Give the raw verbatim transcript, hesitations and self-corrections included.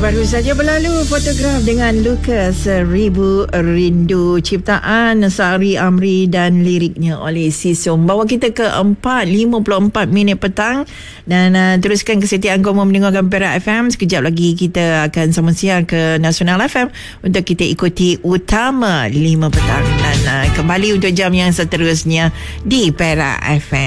Baru saja berlalu fotograf dengan luka Seribu Rindu, ciptaan Sari Amri dan liriknya oleh Sisum. Bawa kita ke empat lima puluh empat minit petang. Dan uh, teruskan kesetiaan kamu mendengarkan Perak F M. Sekejap lagi kita akan sama siang ke Nasional F M untuk kita ikuti Utama lima petang. Dan uh, kembali untuk jam yang seterusnya di Perak F M.